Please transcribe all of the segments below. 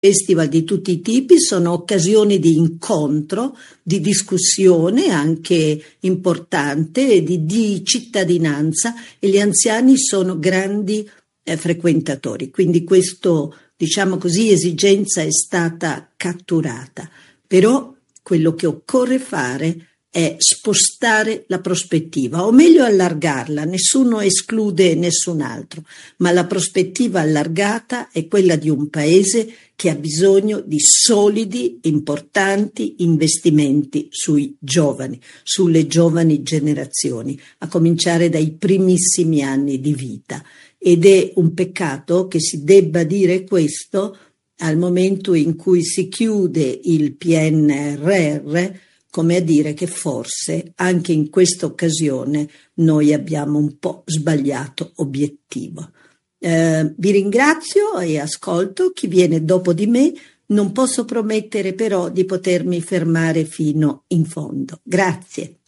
festival di tutti i tipi sono occasioni di incontro, di discussione anche importante, di cittadinanza, e gli anziani sono grandi frequentatori. Quindi questo, diciamo così, esigenza è stata catturata. Però quello che occorre fare è spostare la prospettiva, o meglio allargarla. Nessuno esclude nessun altro, ma la prospettiva allargata è quella di un paese che ha bisogno di solidi, importanti investimenti sui giovani, sulle giovani generazioni, a cominciare dai primissimi anni di vita. Ed è un peccato che si debba dire questo al momento in cui si chiude il PNRR, come a dire che forse anche in questa occasione noi abbiamo un po' sbagliato obiettivo. Vi ringrazio e ascolto chi viene dopo di me. Non posso promettere però di potermi fermare fino in fondo. Grazie.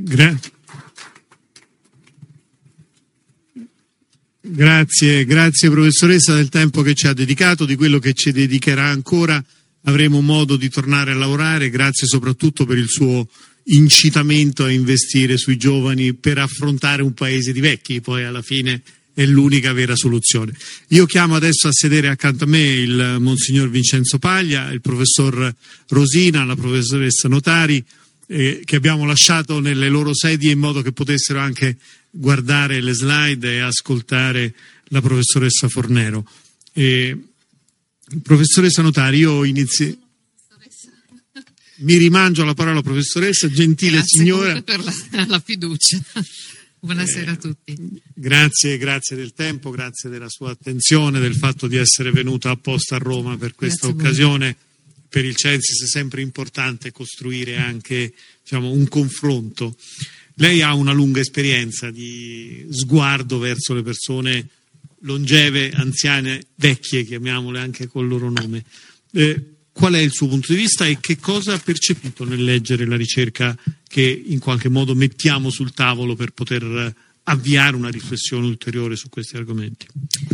Grazie professoressa del tempo che ci ha dedicato, di quello che ci dedicherà ancora. Avremo modo di tornare a lavorare. Grazie soprattutto per il suo incitamento a investire sui giovani per affrontare un paese di vecchi, poi alla fine è l'unica vera soluzione. Io chiamo adesso a sedere accanto a me il Monsignor Vincenzo Paglia, il professor Rosina, la professoressa Notari, che abbiamo lasciato nelle loro sedie in modo che potessero anche guardare le slide e ascoltare la professoressa Fornero. Professoressa Notari, io mi rimangio la parola, professoressa, gentile grazie signora. Grazie per la fiducia. Buonasera a tutti. Grazie del tempo, grazie della sua attenzione, del fatto di essere venuta apposta a Roma per questa occasione. Per il Censis è sempre importante costruire anche, diciamo, un confronto. Lei ha una lunga esperienza di sguardo verso le persone longeve, anziane, vecchie, chiamiamole anche col loro nome. Qual è il suo punto di vista e che cosa ha percepito nel leggere la ricerca che in qualche modo mettiamo sul tavolo per poter avviare una riflessione ulteriore su questi argomenti?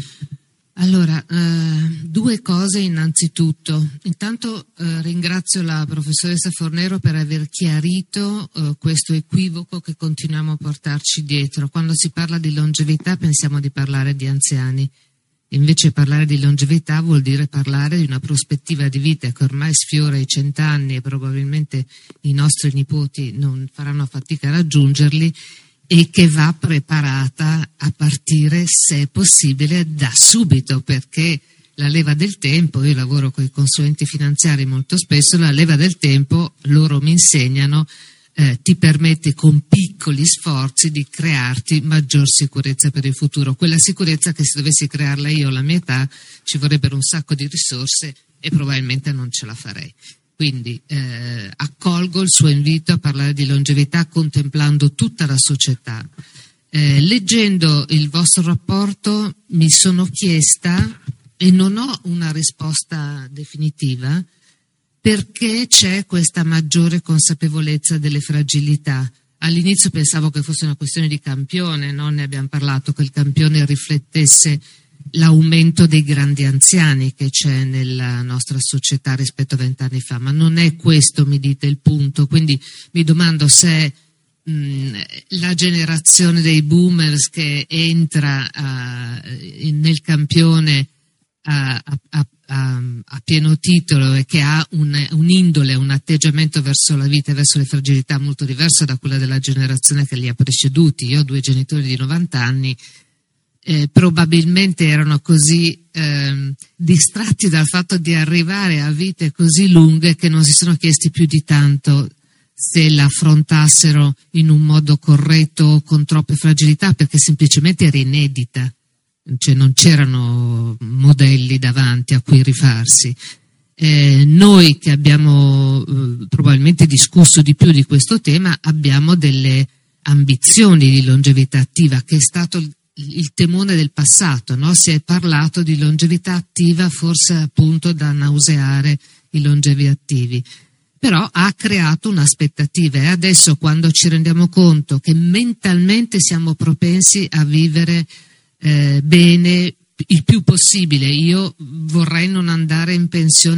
Allora, due cose innanzitutto. Intanto ringrazio la professoressa Fornero per aver chiarito questo equivoco che continuiamo a portarci dietro. Quando si parla di longevità pensiamo di parlare di anziani. Invece parlare di longevità vuol dire parlare di una prospettiva di vita che ormai sfiora i 100 anni e probabilmente i nostri nipoti non faranno fatica a raggiungerli, e che va preparata a partire, se è possibile, da subito, perché la leva del tempo, io lavoro con i consulenti finanziari molto spesso, la leva del tempo, loro mi insegnano, ti permette con piccoli sforzi di crearti maggior sicurezza per il futuro. Quella sicurezza che se dovessi crearla io alla mia età ci vorrebbero un sacco di risorse e probabilmente non ce la farei. Quindi accolgo il suo invito a parlare di longevità contemplando tutta la società. Leggendo il vostro rapporto mi sono chiesta, e non ho una risposta definitiva, perché c'è questa maggiore consapevolezza delle fragilità. All'inizio pensavo che fosse una questione di campione, no? Ne abbiamo parlato, che il campione riflettesse l'aumento dei grandi anziani che c'è nella nostra società rispetto a 20 anni fa, ma non è questo, mi dite, il punto. Quindi mi domando se la generazione dei boomers che entra nel campione a pieno titolo e che ha un'indole, un atteggiamento verso la vita e verso le fragilità molto diverso da quella della generazione che li ha preceduti. Io ho 2 genitori di 90 anni, probabilmente erano così distratti dal fatto di arrivare a vite così lunghe che non si sono chiesti più di tanto se la affrontassero in un modo corretto o con troppe fragilità, perché semplicemente era inedita, cioè non c'erano modelli davanti a cui rifarsi. Noi che abbiamo probabilmente discusso di più di questo tema abbiamo delle ambizioni di longevità attiva, che è stato il temone del passato, no? Si è parlato di longevità attiva forse appunto da nauseare i longevi attivi, però ha creato un'aspettativa, e adesso quando ci rendiamo conto che mentalmente siamo propensi a vivere bene il più possibile, io vorrei non andare in pensione